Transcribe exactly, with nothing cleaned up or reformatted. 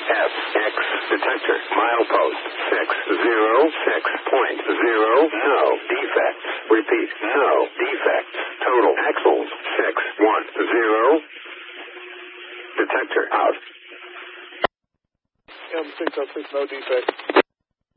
F X detector milepost six zero six point zero. No defects. Repeat. No defects. Total axles six one zero. Detector out. M six oh six, no defects.